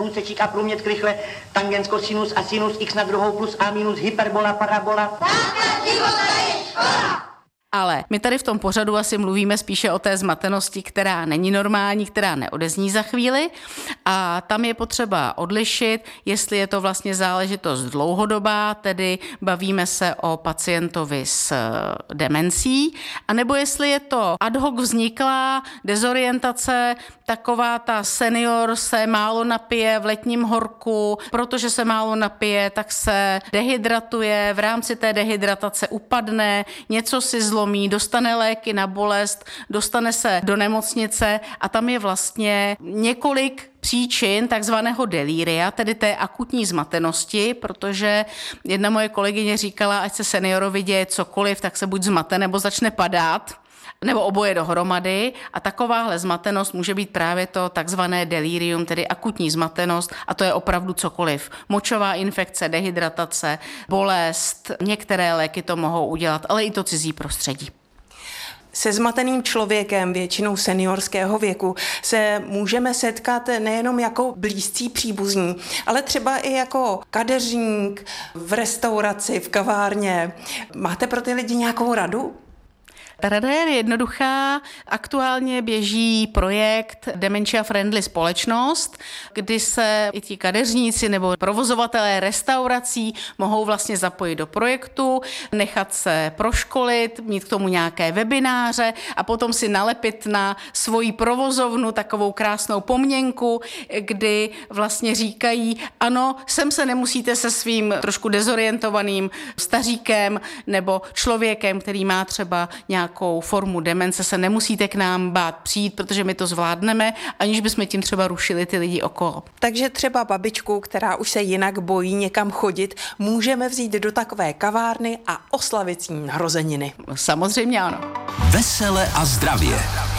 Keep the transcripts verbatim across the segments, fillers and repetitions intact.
průsečík a průměr rychle, tangens, kosinus a sinus, x na druhou plus a minus, hyperbola, parabola. Základ života je škola! Ale my tady v tom pořadu asi mluvíme spíše o té zmatenosti, která není normální, která neodezní za chvíli. A tam je potřeba odlišit, jestli je to vlastně záležitost dlouhodobá, tedy bavíme se o pacientovi s demencí, anebo jestli je to ad hoc vzniklá dezorientace, taková ta senior se málo napije v letním horku, protože se málo napije, tak se dehydratuje, v rámci té dehydratace upadne, něco si zlomí, dostane léky na bolest, dostane se do nemocnice a tam je vlastně několik příčin takzvaného delíria, tedy té akutní zmatenosti, protože jedna moje kolegyně říkala, ať se seniorovi děje cokoliv, tak se buď zmate nebo začne padat, nebo oboje dohromady a takováhle zmatenost může být právě to takzvané delírium, tedy akutní zmatenost a to je opravdu cokoliv. Močová infekce, dehydratace, bolest, některé léky to mohou udělat, ale i to cizí prostředí. Se zmateným člověkem, většinou seniorského věku, se můžeme setkat nejenom jako blízcí příbuzní, ale třeba i jako kadeřník v restauraci, v kavárně. Máte pro ty lidi nějakou radu? Ta rada je jednoduchá. Aktuálně běží projekt Dementia Friendly společnost, kdy se i ti kadeřníci nebo provozovatelé restaurací mohou vlastně zapojit do projektu, nechat se proškolit, mít k tomu nějaké webináře a potom si nalepit na svoji provozovnu takovou krásnou pomněnku, kdy vlastně říkají, ano, sem se nemusíte se svým trošku dezorientovaným staříkem nebo člověkem, který má třeba nějak nějakou formu demence, se nemusíte k nám bát přijít, protože my to zvládneme, aniž bychom tím třeba rušili ty lidi okolo. Takže třeba babičku, která už se jinak bojí někam chodit, můžeme vzít do takové kavárny a oslavit s ní narozeniny. Samozřejmě ano. Vesele a zdravě.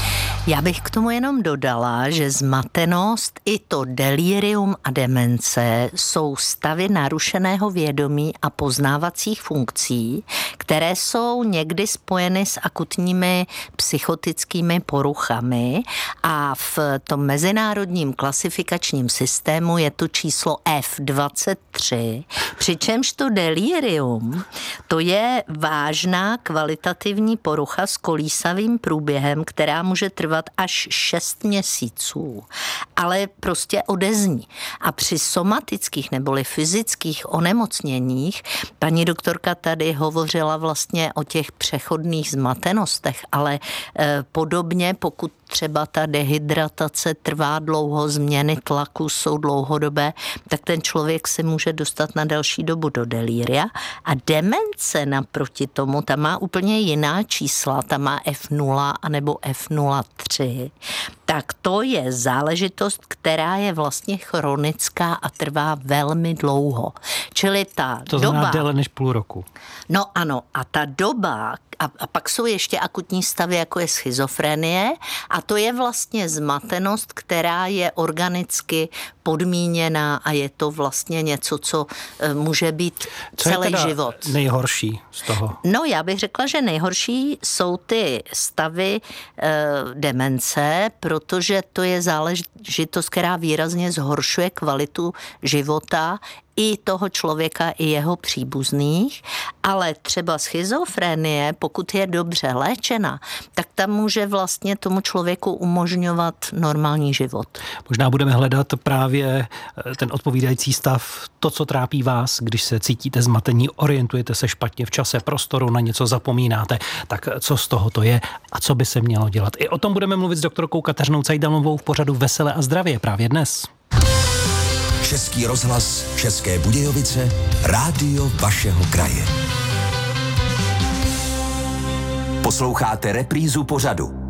Já bych k tomu jenom dodala, že zmatenost i to delirium a demence jsou stavy narušeného vědomí a poznávacích funkcí, které jsou někdy spojeny s akutními psychotickými poruchami a v tom mezinárodním klasifikačním systému je to číslo F dvacet tři, přičemž to delirium, to je vážná kvalitativní porucha s kolísavým průběhem, která může trvat až šest měsíců, ale prostě odezní. A při somatických neboli fyzických onemocněních, paní doktorka tady hovořila vlastně o těch přechodných zmatenostech, ale eh, podobně, pokud třeba ta dehydratace trvá dlouho, změny tlaku jsou dlouhodobé, tak ten člověk se může dostat na delší dobu do delíria. A demence naproti tomu, ta má úplně jiná čísla, ta má F nula anebo F nula tři. Tak to je záležitost, která je vlastně chronická a trvá velmi dlouho. Čili ta to doba... znamená déle než půl roku. No ano, a ta doba, a, a pak jsou ještě akutní stavy, jako je schizofrenie, a to je vlastně zmatenost, která je organicky podmíněná a je to vlastně něco, co může být co celý je teda život. Nejhorší z toho? No, já bych řekla, že nejhorší jsou ty stavy e, demence, protože to je záležitost, která výrazně zhoršuje kvalitu života i toho člověka, i jeho příbuzných, ale třeba schizofrenie, pokud je dobře léčena, tak tam může vlastně tomu člověku umožňovat normální život. Možná budeme hledat právě ten odpovídající stav, to, co trápí vás, když se cítíte zmatení, orientujete se špatně v čase, prostoru, na něco zapomínáte, tak co z toho to je a co by se mělo dělat. I o tom budeme mluvit s doktorkou Kateřinou Cajdalovou v pořadu Vesele a zdravě právě dnes. Český rozhlas, České Budějovice, rádio vašeho kraje. Posloucháte reprízu pořadu